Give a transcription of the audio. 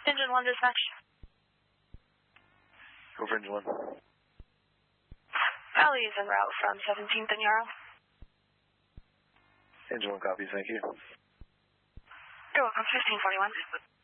Engine 1 dispatch. Go for Engine 1. Alley is en route from 17th and Yarrow. Engine 1 copies, thank you. You're welcome, 1541.